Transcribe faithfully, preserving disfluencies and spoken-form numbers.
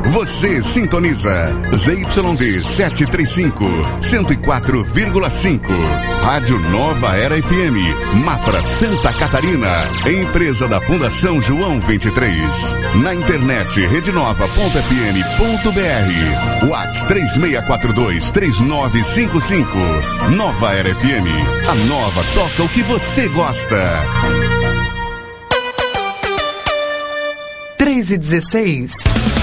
Você sintoniza Z Y D setecentos e trinta e cinco, cento e quatro vírgula cinco. Rádio Nova Era F M, Mafra, Santa Catarina. Empresa da Fundação João vinte e três. Na internet, redenova ponto f m ponto b r. WhatsApp três seis quatro dois, três nove cinco cinco. Nova Era F M. A nova toca o que você gosta. três e dezesseis.